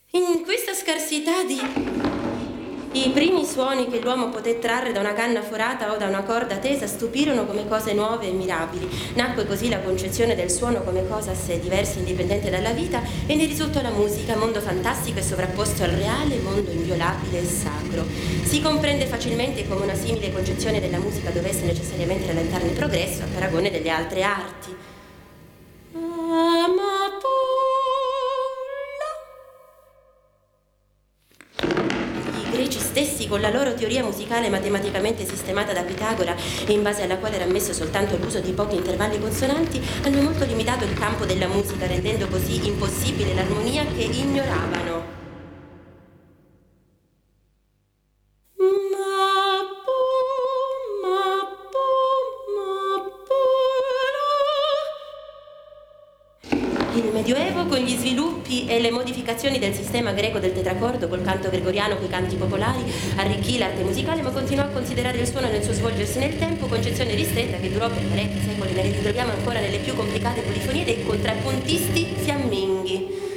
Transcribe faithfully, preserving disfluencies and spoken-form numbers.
In questa scarsità di... I primi suoni che l'uomo poté trarre da una canna forata o da una corda tesa stupirono come cose nuove e mirabili. Nacque così la concezione del suono come cosa a sé diversa e indipendente dalla vita, e ne risultò la musica, mondo fantastico e sovrapposto al reale, mondo inviolabile e sacro. Si comprende facilmente come una simile concezione della musica dovesse necessariamente rallentarne il progresso a paragone delle altre arti. Stessi, con la loro teoria musicale matematicamente sistemata da Pitagora e in base alla quale era ammesso soltanto l'uso di pochi intervalli consonanti, hanno molto limitato il campo della musica, rendendo così impossibile l'armonia che ignoravano. Il Medioevo, con gli sviluppi e le modificazioni del sistema greco del tetracordo, col canto gregoriano, coi canti popolari, arricchì l'arte musicale, ma continuò a considerare il suono nel suo svolgersi nel tempo, concezione ristretta che durò per parecchi secoli, ne ritroviamo ancora nelle più complicate polifonie dei contrappuntisti fiamminghi.